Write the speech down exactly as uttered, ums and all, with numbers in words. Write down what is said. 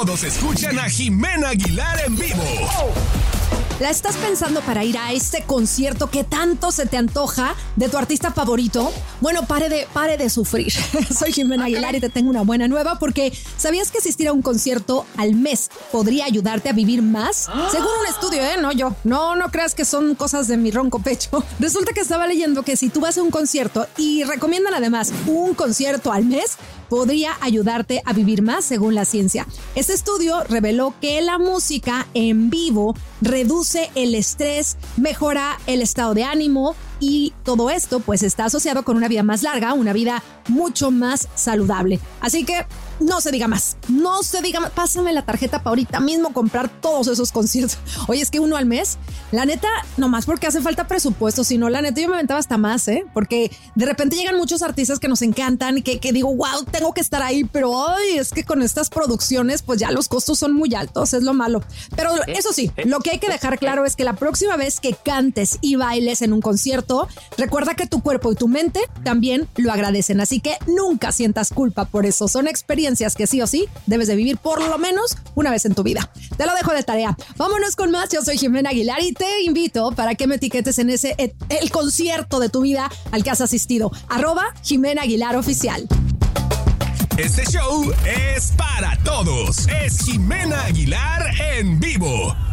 todos escuchan a Jimena Aguilar en vivo. ¿La estás pensando para ir a este concierto que tanto se te antoja de tu artista favorito? Bueno, pare de, pare de sufrir. Soy Jimena Aguilar y te tengo una buena nueva porque ¿sabías que asistir a un concierto al mes podría ayudarte a vivir más? Según un estudio, ¿eh? No yo. No, no creas que son cosas de mi ronco pecho. Resulta que estaba leyendo que si tú vas a un concierto y recomiendan además un concierto al mes, podría ayudarte a vivir más según la ciencia. Este estudio reveló que la música en vivo reduce el estrés, mejora el estado de ánimo y todo esto pues está asociado con una vida más larga, una vida mucho más saludable. Así que no se diga más, no se diga más. Pásame la tarjeta para ahorita mismo comprar todos esos conciertos. Oye, es que uno al mes, la neta, nomás porque hace falta presupuesto, si no, la neta yo me aventaba hasta más, ¿eh? Porque de repente llegan muchos artistas que nos encantan, que, que digo, wow, tengo que estar ahí, pero ay, es que con estas producciones pues ya los costos son muy altos, es lo malo. Pero eso sí, lo que hay que dejar claro es que la próxima vez que cantes y bailes en un concierto, recuerda que tu cuerpo y tu mente también lo agradecen, así que nunca sientas culpa por eso. Son experiencias que sí o sí debes de vivir por lo menos una vez en tu vida. Te lo dejo de tarea. Vámonos con más. Yo soy Jimena Aguilar y te invito para que me etiquetes en ese el concierto de tu vida al que has asistido. Arroba Jimena Aguilar Oficial. Este show es para todos. Es Jimena Aguilar en vivo.